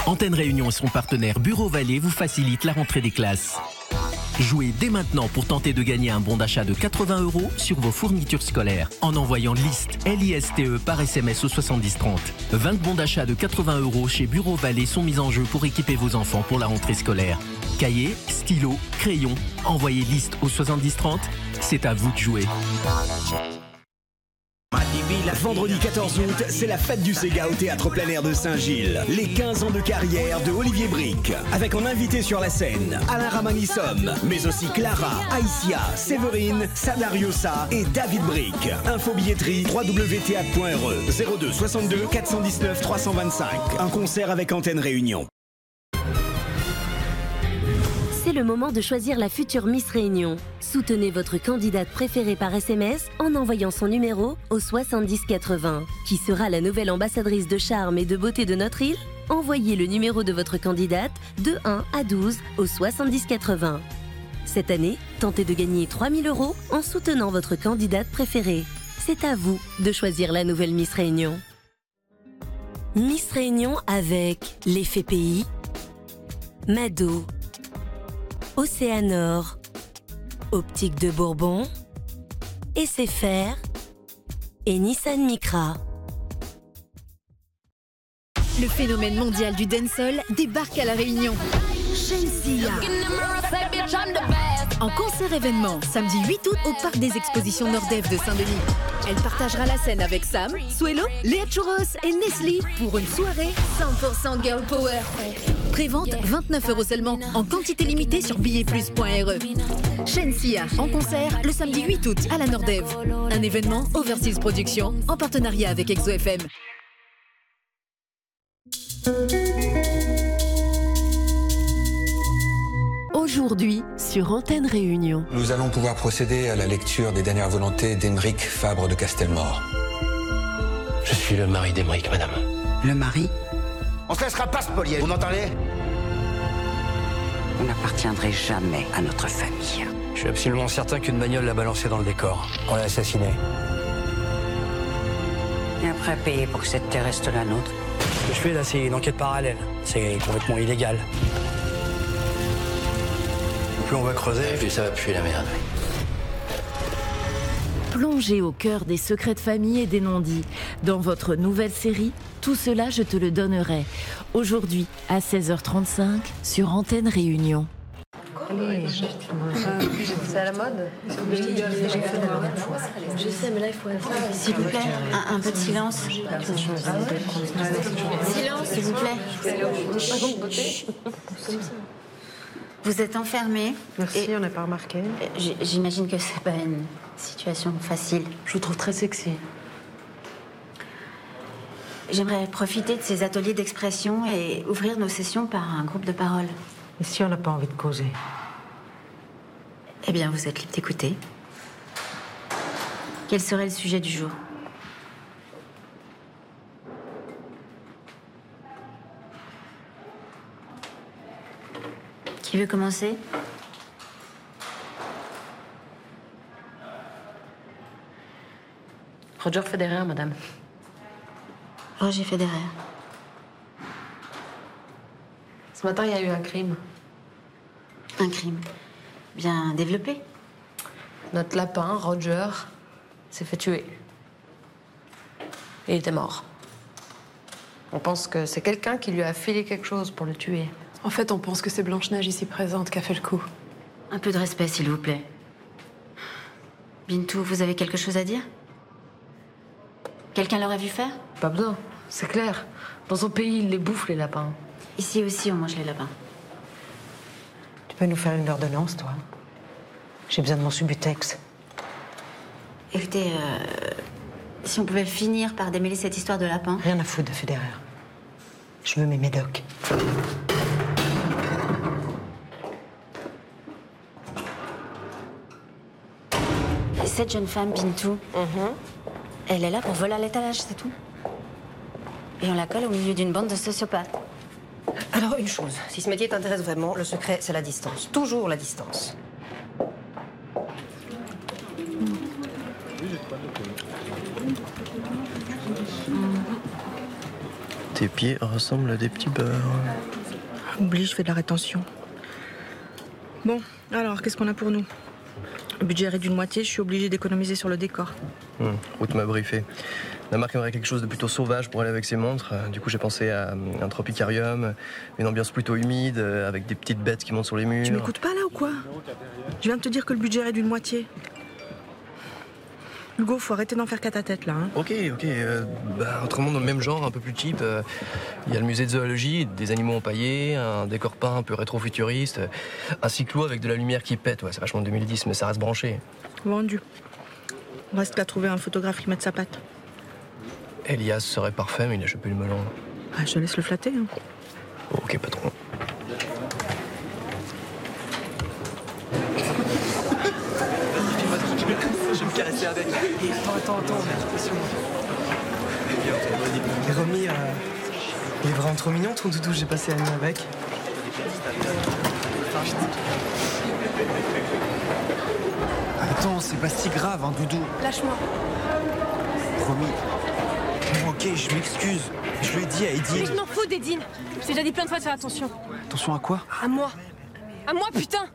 Antenne Réunion et son partenaire Bureau Vallée vous facilitent la rentrée des classes. Jouez dès maintenant pour tenter de gagner un bon d'achat de 80 € sur vos fournitures scolaires en envoyant LISTE, L-I-S-T-E par SMS au 7030. 20 bons d'achat de 80 € chez Bureau Vallée sont mis en jeu pour équiper vos enfants pour la rentrée scolaire. Cahiers, stylos, crayons, envoyez LISTE au 7030. C'est à vous de jouer. Vendredi 14 août, c'est la fête du Sega au Théâtre Plein Air de Saint-Gilles. Les 15 ans de carrière de Olivier Brick. Avec en invité sur la scène, Alain Ramanissom, mais aussi Clara, Aïssia, Séverine, Sadariosa et David Brick. Info billetterie www.théâtre.re 02 62 419 325. Un concert avec Antenne Réunion. C'est le moment de choisir la future Miss Réunion. Soutenez votre candidate préférée par SMS en envoyant son numéro au 7080. Qui sera la nouvelle ambassadrice de charme et de beauté de notre île? Envoyez le numéro de votre candidate de 1 à 12 au 7080. Cette année, tentez de gagner 3000 € en soutenant votre candidate préférée. C'est à vous de choisir la nouvelle Miss Réunion. Miss Réunion avec l'effet pays, Mado, Océanor, Optique de Bourbon, SFR et Nissan Micra. Le phénomène mondial du dancehall débarque à La Réunion. Shensia. En concert-événement, samedi 8 août au Parc des Expositions Nordève de Saint-Denis. Elle partagera la scène avec Sam, Suelo, Léa Churros et Nestlé pour une soirée 100% Girl Power. Prévente 29 € seulement, en quantité limitée sur billetplus.re. Shensia en concert le samedi 8 août à la Nordève. Un événement Overseas Productions en partenariat avec Exo FM. Aujourd'hui, sur Antenne Réunion. Nous allons pouvoir procéder à la lecture des dernières volontés d'Émeric Fabre de Castelmore. Je suis le mari d'Émeric, madame. Le mari? On se laissera pas spolier, vous m'entendez? On n'appartiendrait jamais à notre famille. Je suis absolument certain qu'une bagnole l'a balancé dans le décor. On l'a assassiné. Et après payer pour que cette terre reste la nôtre. Ce que je fais là, c'est une enquête parallèle. C'est complètement illégal. Plus on va creuser, plus ça va puer la merde. Plongez au cœur des secrets de famille et des non-dits. Dans votre nouvelle série, Tout cela, je te le donnerai. Aujourd'hui, à 16h35, sur Antenne Réunion. C'est à la mode. Je sais, mais là, il faut... S'il vous plaît, un peu de silence. Silence, s'il vous plaît. Vous êtes enfermé. Merci, on n'a pas remarqué. J'imagine que c'est pas une situation facile. Je vous trouve très sexy. J'aimerais profiter de ces ateliers d'expression et ouvrir nos sessions par un groupe de parole. Et si on n'a pas envie de causer? Eh bien, vous êtes libre d'écouter. Quel serait le sujet du jour? Qui veut commencer? Roger Federer, madame. Roger Federer. Ce matin, il y a eu un crime. Un crime bien développé. Notre lapin, Roger, s'est fait tuer. Et il était mort. On pense que c'est quelqu'un qui lui a filé quelque chose pour le tuer. En fait, on pense que c'est Blanche-Neige ici présente qui a fait le coup. Un peu de respect, s'il vous plaît. Bintou, vous avez quelque chose à dire? Quelqu'un l'aurait vu faire? Pas besoin, c'est clair. Dans son pays, il les bouffe, les lapins. Ici aussi, on mange les lapins. Tu peux nous faire une ordonnance, toi? J'ai besoin de mon Subutex. Écoutez, si on pouvait finir par démêler cette histoire de lapin... Rien à foutre de Federer. Je veux mes médocs. Et cette jeune femme, Bintou, elle est là pour voler à l'étalage, c'est tout. Et on la colle au milieu d'une bande de sociopathes. Alors, une chose, si ce métier t'intéresse vraiment, le secret, c'est la distance. Toujours la distance. Tes pieds ressemblent à des petits beurres. Oublie, je fais de la rétention. Bon, alors, qu'est-ce qu'on a pour nous? Le budget est réduit de moitié, je suis obligée d'économiser sur le décor. Ruth m'a briefé. La marque aimerait quelque chose de plutôt sauvage pour aller avec ses montres. Du coup, j'ai pensé à un tropicarium, une ambiance plutôt humide, avec des petites bêtes qui montent sur les murs. Tu m'écoutes pas là ou quoi? Je viens de te dire que le budget est réduit de moitié. Hugo, faut arrêter d'en faire qu'à ta tête là. Hein. Ok. Autrement, dans le même genre, un peu plus cheap, il y a le musée de zoologie, des animaux empaillés, un décor peint un peu rétro-futuriste, un cyclo avec de la lumière qui pète. Ouais, c'est vachement 2010, mais ça reste branché. Vendu. On reste qu'à trouver un photographe qui mette sa patte. Elias serait parfait, mais il a chopé le melon. Ah, je te laisse le flatter. Hein. Ok, patron. Je vais me caresser avec. Attends, attention. Et Romy, il est vraiment trop mignon ton doudou, j'ai passé la nuit avec. Attends, c'est pas si grave, hein, doudou. Lâche-moi. Romy. Bon, ok, je m'excuse. Je lui ai dit à Edine. Mais je m'en fous d'Edine. Je t'ai déjà dit plein de fois de faire attention. Attention à quoi? À moi. À moi, putain!